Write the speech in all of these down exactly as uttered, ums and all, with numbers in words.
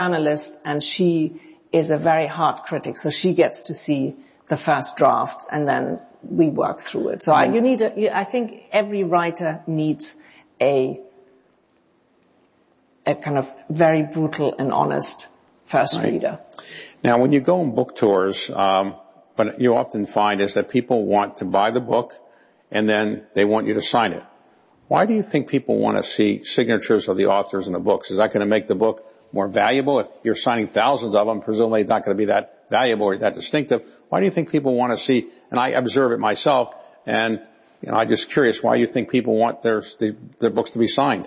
journalist, and she is a very hard critic, so she gets to see the first drafts, and then we work through it. So I, you need a, you, I think every writer needs a a kind of very brutal and honest first right. reader. Now, when you go on book tours, um, what you often find is that people want to buy the book, and then they want you to sign it. Why do you think people want to see signatures of the authors in the books? Is that going to make the book more valuable? If you're signing thousands of them, presumably it's not going to be that valuable or that distinctive. Why do you think people want to see, and I observe it myself, and you know, I'm just curious why you think people want their, their books to be signed?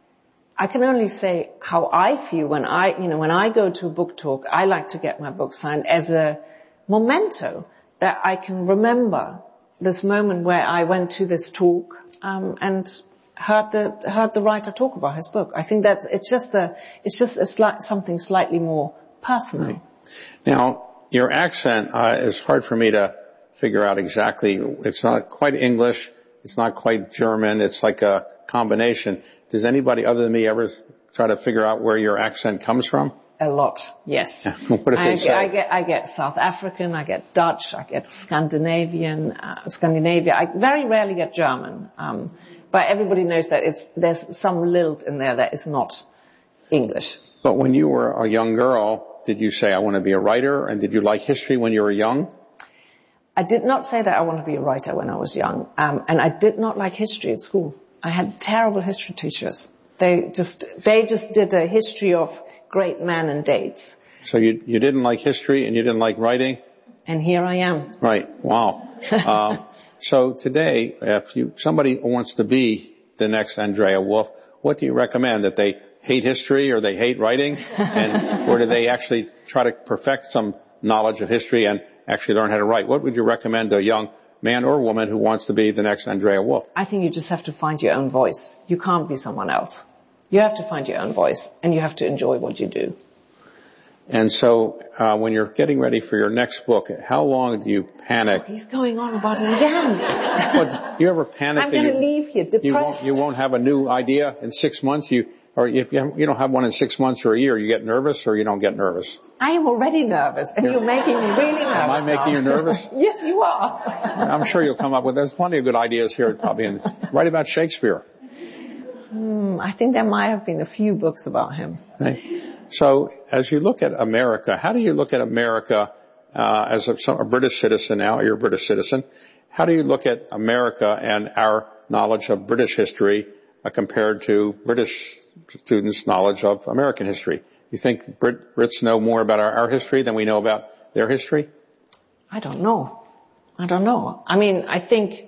I can only say how I feel when I, you know, when I go to a book talk, I like to get my book signed as a memento that I can remember this moment where I went to this talk, um, and heard the, heard the writer talk about his book. I think that's, it's just a, it's just a slight, something slightly more personal. Right. Now, your accent, uh, is hard for me to figure out exactly. It's not quite English. It's not quite German. It's like a combination. Does anybody other than me ever try to figure out where your accent comes from? A lot, yes. What do they I, say? I get, I get South African, I get Dutch, I get Scandinavian, uh, Scandinavia. I very rarely get German. Um, but everybody knows that it's, there's some lilt in there that is not English. But when you were a young girl, did you say, I want to be a writer? And did you like history when you were young? I did not say that I want to be a writer when I was young. Um, and I did not like history at school. I had terrible history teachers. They just, they just did a history of great men and dates. So you, you didn't like history and you didn't like writing? And here I am. Right. Wow. um, so today, if you, somebody wants to be the next Andrea Wulf, what do you recommend? That they hate history or they hate writing? And, or do they actually try to perfect some knowledge of history and actually learn how to write? What would you recommend to a young man or woman who wants to be the next Andrea Wulf? I think you just have to find your own voice. You can't be someone else. You have to find your own voice, and you have to enjoy what you do. And so, uh, when you're getting ready for your next book, how long do you panic? Oh, he's going on about it again. Well, do you ever panic? I'm going to leave here depressed. You won't, you won't have a new idea in six months? You, or if you, have, you don't have one in six months or a year, you get nervous or you don't get nervous? I am already nervous, and you're making me really nervous. Am I making now. you nervous? Yes, you are. I'm sure you'll come up with, there's plenty of good ideas here probably. In, write about Shakespeare. Hmm, I think there might have been a few books about him. Right. So, as you look at America, how do you look at America uh, as a, a British citizen now? You're a British citizen. How do you look at America and our knowledge of British history uh, compared to British students' knowledge of American history? You think Brit- Brits know more about our, our history than we know about their history? I don't know. I don't know. I mean, I think,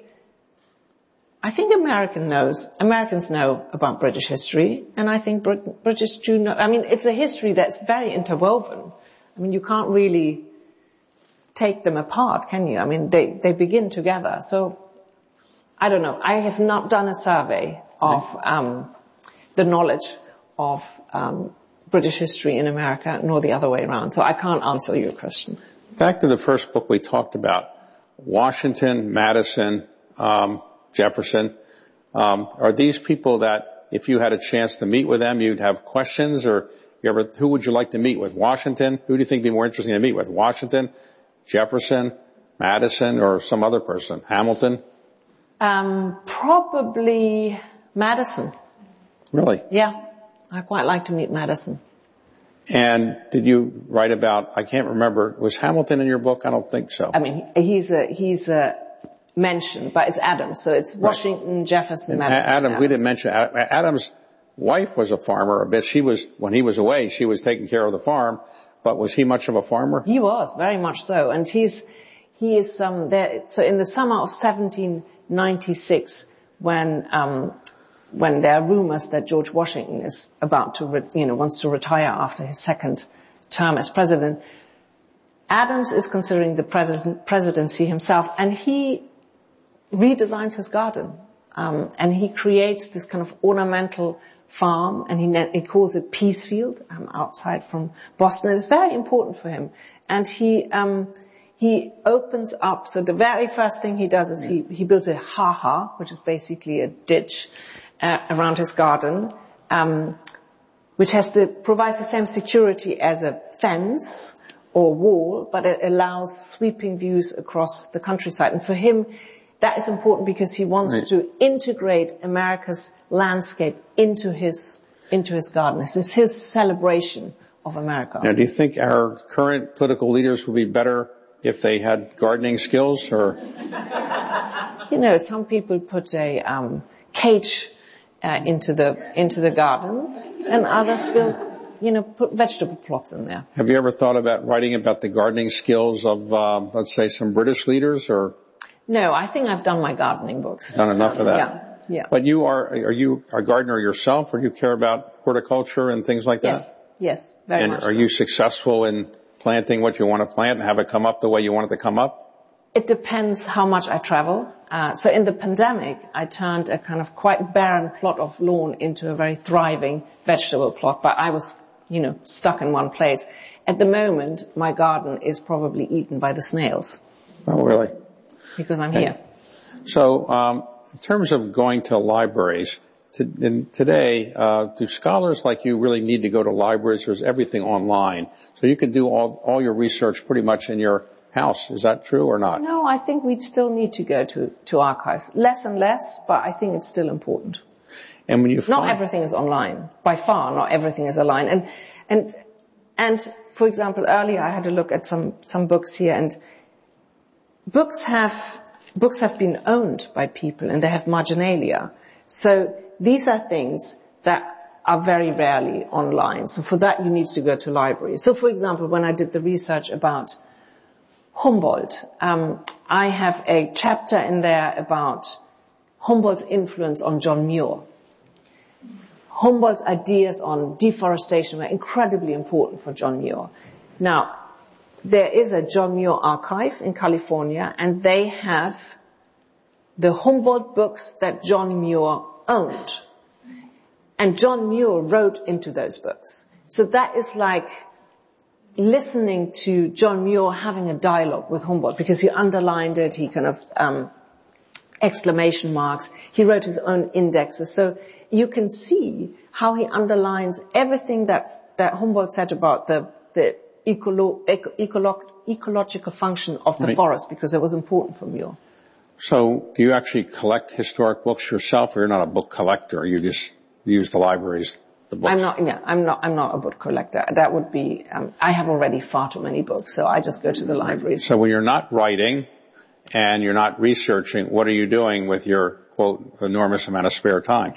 I think American knows, Americans know about British history, and I think Brit- British do know. I mean, it's a history that's very interwoven. I mean, you can't really take them apart, can you? I mean, they, they begin together. So, I don't know. I have not done a survey of, um, the knowledge of, um, British history in America, nor the other way around. So I can't answer your question. Back to the first book we talked about, Washington, Madison, um, Jefferson. Um, are these people that, if you had a chance to meet with them, you'd have questions, or you ever, who would you like to meet with? Washington? Who do you think would be more interesting to meet with? Washington, Jefferson, Madison, or some other person? Hamilton? Um, probably Madison. Really? Yeah. I quite like to meet Madison. And did you write about, I can't remember, was Hamilton in your book? I don't think so. I mean, he's a, he's a mentioned, but it's Adams, so it's Washington, right. Jefferson, Madison. Adams, Adams, we didn't mention, Adams' wife was a farmer a bit. She was, when he was away, she was taking care of the farm, but was he much of a farmer? He was, very much so. And he's, he is, um, there, so in the summer of seventeen ninety-six, when, um, when there are rumors that George Washington is about to, re- you know, wants to retire after his second term as president, Adams is considering the pres- presidency himself, and he redesigns his garden, um, and he creates this kind of ornamental farm, and he, ne- he calls it Peacefield, um, outside from Boston. It's very important for him, and he um, he opens up. So the very first thing he does is he he builds a ha-ha, which is basically a ditch uh, around his garden, um, which has the, provides the same security as a fence or wall, but it allows sweeping views across the countryside. And for him, that is important because he wants right. to integrate America's landscape into his, into his garden. This is his celebration of America. Now, do you think our current political leaders would be better if they had gardening skills, or? You know, some people put a um, cage uh, into the into the garden, and others build, you know, put vegetable plots in there. Have you ever thought about writing about the gardening skills of, uh, let's say, some British leaders, or? No, I think I've done my gardening books. Done enough of that. Yeah, yeah. But you are are you a gardener yourself, or do you care about horticulture and things like that? Yes, yes, very and much. And are so. you successful in planting what you want to plant and have it come up the way you want it to come up? It depends how much I travel. Uh, so in the pandemic, I turned a kind of quite barren plot of lawn into a very thriving vegetable plot, but I was, you know, stuck in one place. At the moment, my garden is probably eaten by the snails. Oh, really? Because I'm okay. here. So, um, in terms of going to libraries, to, in today, uh, do scholars like you really need to go to libraries, or is everything online? So you can do all, all your research pretty much in your house. Is that true or not? No, I think we still need to go to, to archives. Less and less, but I think it's still important. And when you find... Not everything is online. By far, not everything is online. And, and, and for example, earlier I had a look at some, some books here, and books have, books have been owned by people, and they have marginalia. So these are things that are very rarely online. So for that, you need to go to libraries. So for example, when I did the research about Humboldt, um, I have a chapter in there about Humboldt's influence on John Muir. Humboldt's ideas on deforestation were incredibly important for John Muir. Now, there is a John Muir archive in California, and they have the Humboldt books that John Muir owned. And John Muir wrote into those books. So that is like listening to John Muir having a dialogue with Humboldt, because he underlined it, he kind of, um, exclamation marks, he wrote his own indexes. So you can see how he underlines everything that, that Humboldt said about the, the ecolo, eco, ecolo, ecological function of the right. forest, because it was important for Muir. So do you actually collect historic books yourself, or you're not a book collector? You just use the libraries? The books. I'm not, yeah, I'm not, I'm not a book collector. That would be, um, I have already far too many books, so I just go to the libraries. So when you're not writing and you're not researching, what are you doing with your, quote, enormous amount of spare time?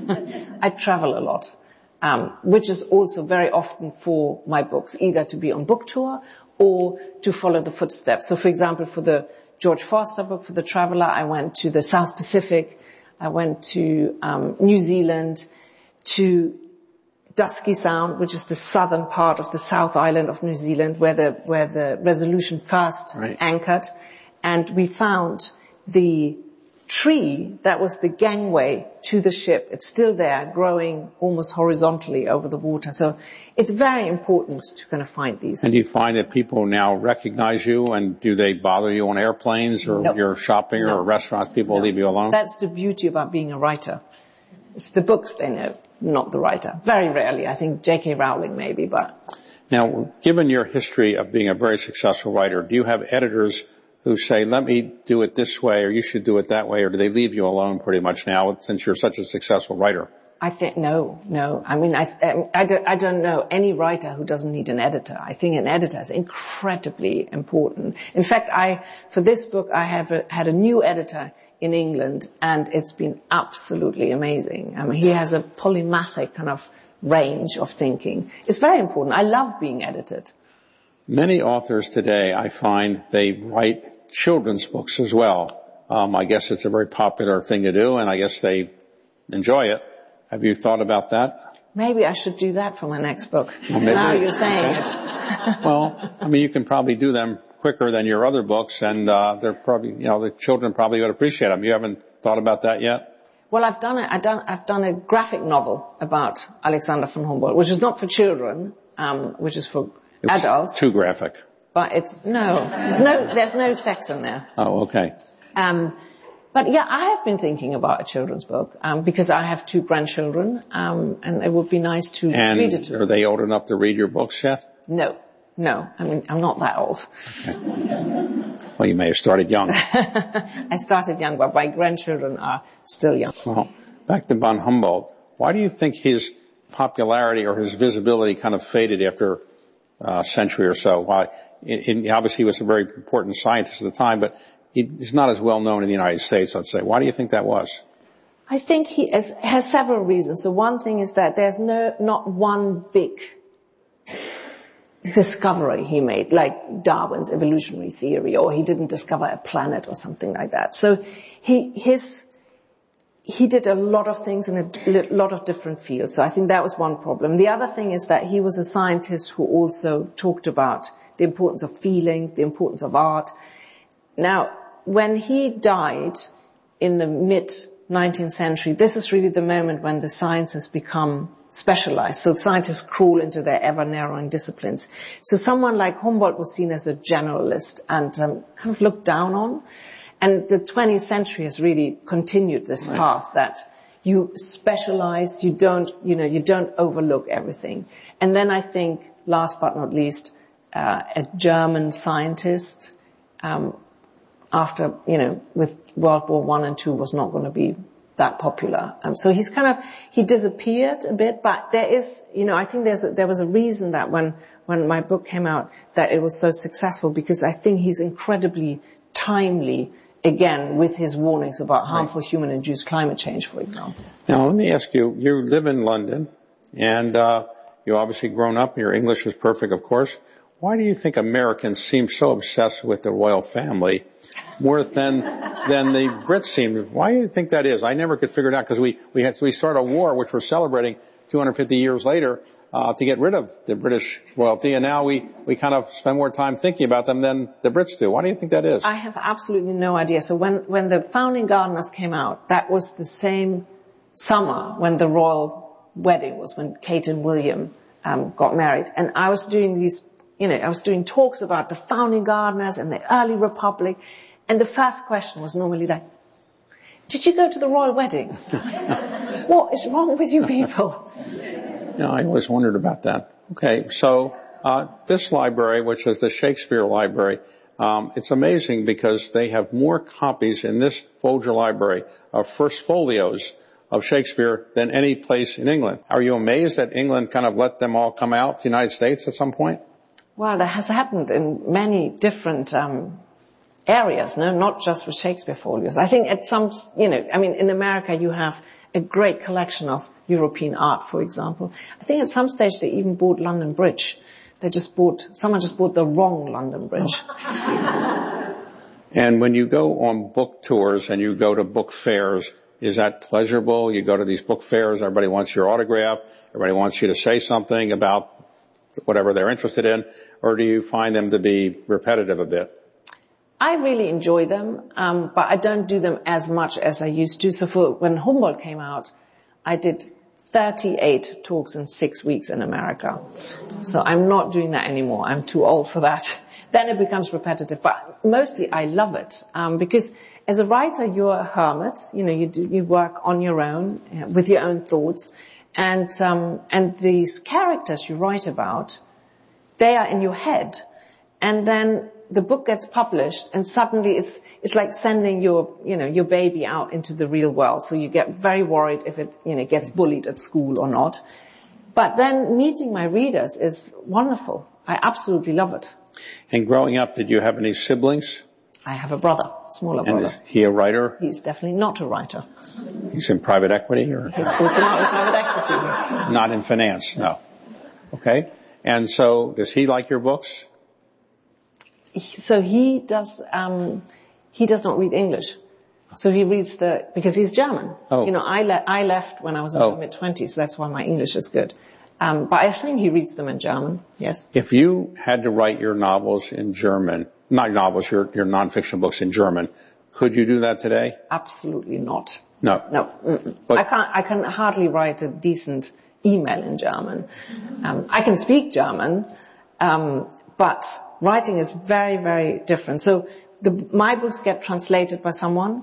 I travel a lot, um, which is also very often for my books, either to be on book tour or to follow the footsteps. So for example, for the George Forster book, for The Traveller, I went to the South Pacific, I went to um, New Zealand, to Dusky Sound, which is the southern part of the South Island of New Zealand, where the where the Resolution first right. anchored, and we found the tree that was the gangway to the ship. It's still there, growing almost horizontally over the water. So it's very important to kind of find these. And do you find that people now recognize you, and do they bother you on airplanes or nope. you're shopping no. or restaurants? People no. leave you alone? That's the beauty about being a writer. It's the books they know, not the writer. Very rarely. I think J K Rowling maybe, but... Now, given your history of being a very successful writer, do you have editors who say, let me do it this way, or you should do it that way, or do they leave you alone pretty much now since you're such a successful writer? I think, no, no. I mean, I, I, don't, I don't know any writer who doesn't need an editor. I think an editor is incredibly important. In fact, I, for this book, I have a, had a new editor in England, and it's been absolutely amazing. I mean, he has a polymathic kind of range of thinking. It's very important. I love being edited. Many authors today, I find, they write children's books as well. Um, I guess it's a very popular thing to do, and I guess they enjoy it. Have you thought about that? Maybe I should do that for my next book. Well, now you're saying okay. it. Well, I mean, you can probably do them quicker than your other books, and uh they're probably, you know, the children probably would appreciate them. You haven't thought about that yet? Well, I've done it. I've done, I've done a graphic novel about Alexander von Humboldt, which is not for children, um, which is for It's adults. Too graphic. But it's, no, there's no, there's no sex in there. Oh, okay. Um, But yeah, I have been thinking about a children's book, um, because I have two grandchildren, um, and it would be nice to and read it to them. Are they old enough to read your books yet? No, no. I mean, I'm not that old. Okay. Well, you may have started young. I started young, but my grandchildren are still young. Well, back to von Humboldt. Why do you think his popularity or his visibility kind of faded after uh, a century or so? Why? In, in, obviously, he was a very important scientist at the time, but he's not as well known in the United States, let's say. Why do you think that was? I think he has, has several reasons. So one thing is that there's no, not one big discovery he made, like Darwin's evolutionary theory, or he didn't discover a planet or something like that. So he, his, he did a lot of things in a lot of different fields. So I think that was one problem. The other thing is that he was a scientist who also talked about the importance of feelings, the importance of art. Now, when he died in the mid-nineteenth century, this is really the moment when the sciences become specialized. So scientists crawl into their ever-narrowing disciplines. So someone like Humboldt was seen as a generalist and um, kind of looked down on. And the twentieth century has really continued this right. path that you specialize, you don't, you know, you don't overlook everything. And then I think, last but not least, uh, a German scientist, um, after, you know, with World War One and Two was not going to be that popular. Um, so he's kind of, he disappeared a bit, but there is, you know, I think there's a, there was a reason that when, when my book came out that it was so successful, because I think he's incredibly timely, again, with his warnings about harmful right. human-induced climate change, for example. Now, let me ask you, you live in London, and uh you obviously grown up, your English is perfect, of course. Why do you think Americans seem so obsessed with the royal family more than than the Brits seem? Why do you think that is? I never could figure it out, because we we had we started a war which we're celebrating two hundred fifty years later uh to get rid of the British royalty, and now we we kind of spend more time thinking about them than the Brits do. Why do you think that is? I have absolutely no idea. So when when the Founding Gardeners came out, that was the same summer when the royal wedding was, when Kate and William um got married, and I was doing these, you know, I was doing talks about the Founding Gardeners and the early Republic, and the first question was normally like, did you go to the royal wedding? What is wrong with you people? Yeah, I always wondered about that. Okay, so uh this library, which is the Shakespeare Library, um it's amazing because they have more copies in this Folger library of first folios of Shakespeare than any place in England. Are you amazed that England kind of let them all come out to the United States at some point? Well, that has happened in many different um areas, no, not just with Shakespeare folios. I think at some, you know, I mean, in America you have a great collection of European art, for example. I think at some stage they even bought London Bridge. They just bought, someone just bought the wrong London Bridge. And when you go on book tours and you go to book fairs, is that pleasurable? You go to these book fairs, everybody wants your autograph, everybody wants you to say something about whatever they're interested in, or do you find them to be repetitive a bit? I really enjoy them, um, but I don't do them as much as I used to. So for, when Humboldt came out, I did thirty-eight talks in six weeks in America. So I'm not doing that anymore. I'm too old for that. Then it becomes repetitive, but mostly I love it, um, because as a writer, you're a hermit. You know, you do, you work on your own, uh, with your own thoughts. And, um, and these characters you write about, they are in your head. And then the book gets published and suddenly it's, it's like sending your, you know, your baby out into the real world. So you get very worried if it, you know, gets bullied at school or not. But then meeting my readers is wonderful. I absolutely love it. And growing up, did you have any siblings? I have a brother, smaller and brother. Is he a writer? He's definitely not a writer. He's in private equity, or? He's also not in private equity. Not in finance, no. Okay. And so, does he like your books? So he does, um, he does not read English. So he reads the, because he's German. Oh. You know, I, le- I left when I was in oh. my mid-twenties, so that's why my English is good. Um, but I think he reads them in German, yes. If you had to write your novels in German, not novels, your, your nonfiction books in German, could you do that today? Absolutely not. No. No. Mm-mm. But I can't, I can hardly write a decent email in German. Um, I can speak German, um, but writing is very, very different. So the, my books get translated by someone,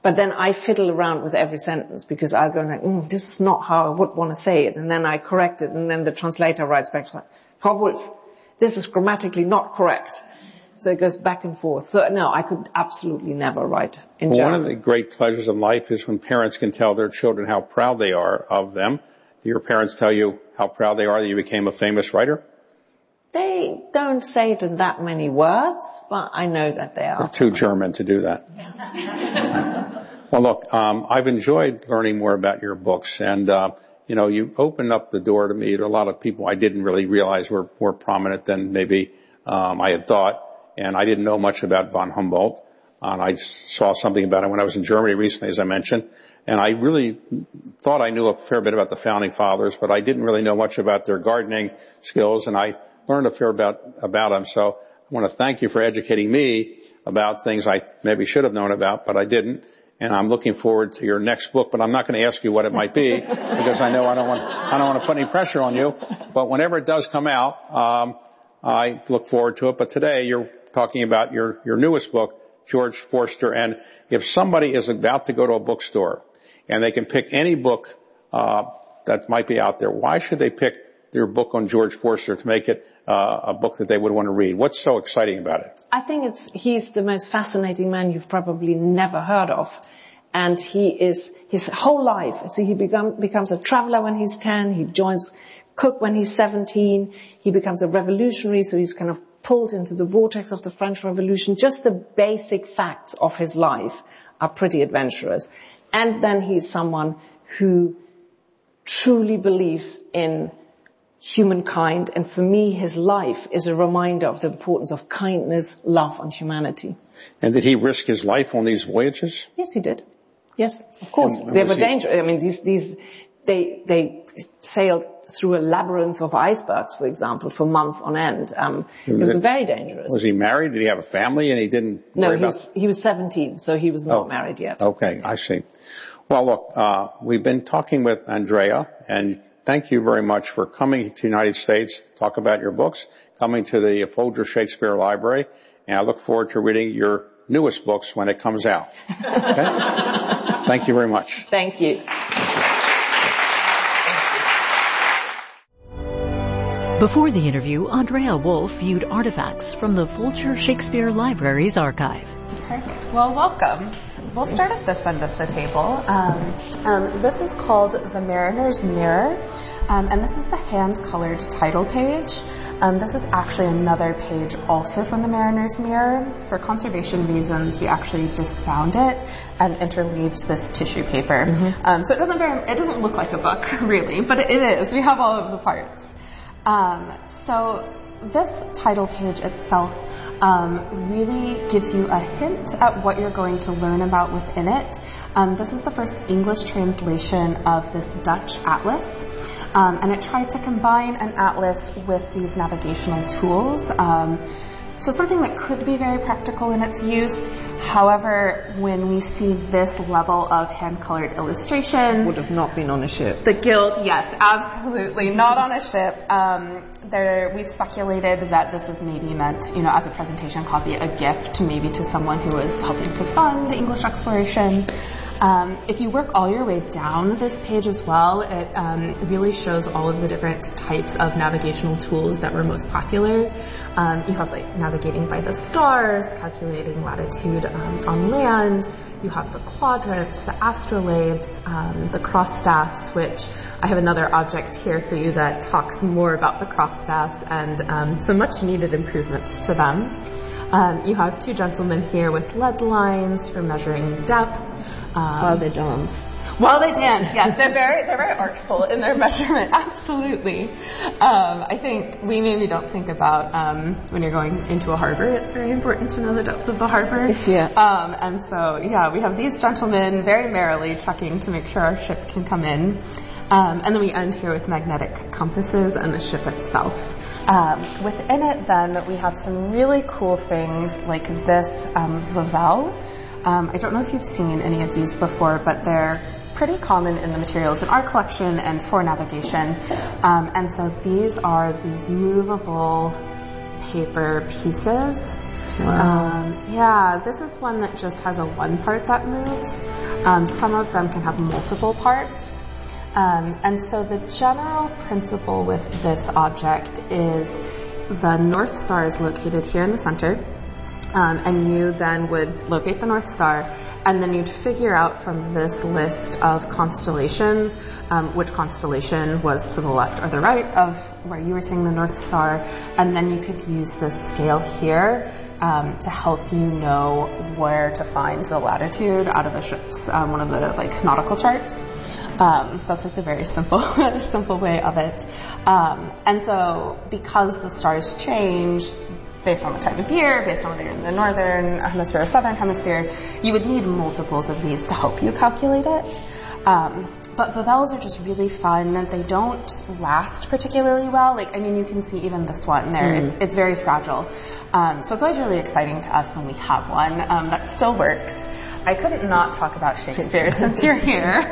But then I fiddle around with every sentence because I'll go like, mm, this is not how I would want to say it. And then I correct it. And then the translator writes back like, Frau Wolf, this is grammatically not correct. So it goes back and forth. So no, I could absolutely never write in well, German. One of the great pleasures of life is when parents can tell their children how proud they are of them. Do your parents tell you how proud they are that you became a famous writer? They don't say it in that many words, but I know that they are. They're too German to do that. Well, look, um, I've enjoyed learning more about your books, and uh, you know, you opened up the door to me to a lot of people I didn't really realize were more prominent than maybe um, I had thought, and I didn't know much about von Humboldt. And I saw something about it when I was in Germany recently, as I mentioned, and I really thought I knew a fair bit about the founding fathers, but I didn't really know much about their gardening skills, and I learned a fair about about them. So I want to thank you for educating me about things I maybe should have known about, but I didn't. And I'm looking forward to your next book, but I'm not going to ask you what it might be because I know I don't want I don't want to put any pressure on you. But whenever it does come out, um, I look forward to it. But today you're talking about your your newest book, George Forster. And if somebody is about to go to a bookstore and they can pick any book uh that might be out there, why should they pick your book on George Forster to make it uh, a book that they would want to read? What's so exciting about it? I think it's he's the most fascinating man you've probably never heard of. And he is his whole life. So he become, becomes a traveler when he's ten. He joins Cook when he's seventeen. He becomes a revolutionary, so he's kind of pulled into the vortex of the French Revolution. Just the basic facts of his life are pretty adventurous. And then he's someone who truly believes in humankind, and for me his life is a reminder of the importance of kindness, love and humanity. And did he risk his life on these voyages? Yes, he did. Yes, of course. And they were he... dangerous. I mean, these, these, they, they sailed through a labyrinth of icebergs, for example, for months on end. Um, it was very dangerous. Was he married? Did he have a family and he didn't No, worry he about... was, he was seventeen, so he was not oh, married yet. Okay, I see. Well, look, uh, we've been talking with Andrea, and thank you very much for coming to the United States, talk about your books, coming to the Folger Shakespeare Library, and I look forward to reading your newest books when it comes out. Okay? Thank you very much. Thank you. Before the interview, Andrea Wolf viewed artifacts from the Folger Shakespeare Library's archive. Perfect. Well, welcome. We'll start at this end of the table. Um, um, this is called The Mariner's Mirror, um, and this is the hand-colored title page. Um, this is actually another page also from The Mariner's Mirror. For conservation reasons, we actually disbound it and interleaved this tissue paper. Mm-hmm. Um, so it doesn't very, it doesn't look like a book, really, but it is. We have all of the parts. Um, so this title page itself um, really gives you a hint at what you're going to learn about within it. Um, this is the first English translation of this Dutch atlas, um, and it tried to combine an atlas with these navigational tools. Um, so something that could be very practical in its use. However, when we see this level of hand-colored illustration... Would have not been on a ship. The guild, yes, absolutely, not on a ship. Um, there, we've speculated that this was maybe meant, you know, as a presentation copy, a gift maybe to someone who was helping to fund English exploration. Um, if you work all your way down this page as well, it um, really shows all of the different types of navigational tools that were most popular. Um, you have like navigating by the stars, calculating latitude um, on land. You have the quadrants, the astrolabes, um, the cross staffs, which I have another object here for you that talks more about the cross staffs and um, some much needed improvements to them. Um, you have two gentlemen here with lead lines for measuring depth. Um, While they dance. While they dance, yes, they're very they're very artful in their measurement. Absolutely. Um, I think we maybe don't think about um, when you're going into a harbor. It's very important to know the depth of the harbor. Yeah. Um, and so, yeah, we have these gentlemen very merrily checking to make sure our ship can come in. Um, and then we end here with magnetic compasses and the ship itself. Um, within it, then, we have some really cool things like this um, Vavel. Um, I don't know if you've seen any of these before, but they're pretty common in the materials in our collection and for navigation. Um, and so these are these movable paper pieces. Wow. Um, yeah, this is one that just has a one part that moves. Um, some of them can have multiple parts. Um, and so the general principle with this object is the North Star is located here in the center. Um, and you then would locate the North Star, and then you'd figure out from this list of constellations um, which constellation was to the left or the right of where you were seeing the North Star, and then you could use this scale here um, to help you know where to find the latitude out of a ship's um, one of the like nautical charts. Um, that's like the very simple, simple way of it. Um, and so because the stars change based on the time of year, based on whether you're in the northern hemisphere or southern hemisphere, you would need multiples of these to help you calculate it. Um, but Wawels are just really fun, and they don't last particularly well. Like, I mean, you can see even this one there, mm. it's, it's very fragile. Um, so it's always really exciting to us when we have one um, that still works. I couldn't not talk about Shakespeare since you're here.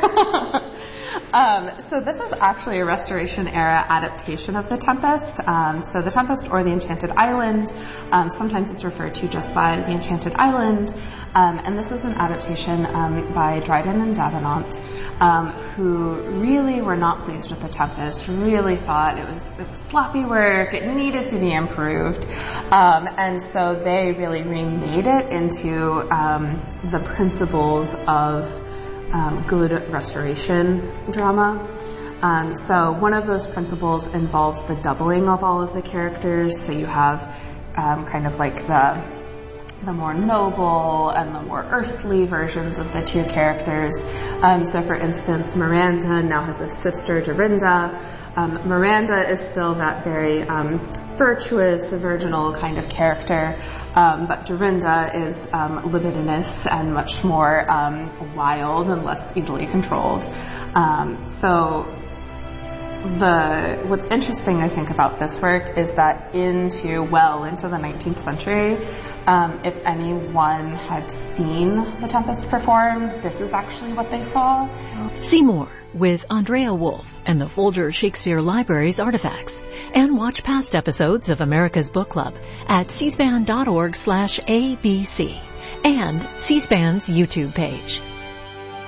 Um, so this is actually a Restoration era adaptation of The Tempest. Um, so The Tempest or The Enchanted Island, um, sometimes it's referred to just by The Enchanted Island, um, and this is an adaptation um, by Dryden and Davenant, um, who really were not pleased with The Tempest, really thought it was, it was sloppy work, it needed to be improved, um, and so they really remade it into um, the principles of Um, good restoration drama. Um, so one of those principles involves the doubling of all of the characters. So you have um, kind of like the the more noble and the more earthly versions of the two characters. Um, so for instance, Miranda now has a sister, Dorinda. Um, Miranda is still that very um, virtuous, virginal kind of character, um, but Dorinda is um, libidinous and much more um, wild and less easily controlled. Um, so the what's interesting, I think, about this work is that into well into the nineteenth century, um, if anyone had seen The Tempest perform, this is actually what they saw. See more with Andrea Wolf and the Folger Shakespeare Library's artifacts, and watch past episodes of America's Book Club at c span dot org slash A B C and C-SPAN's YouTube page.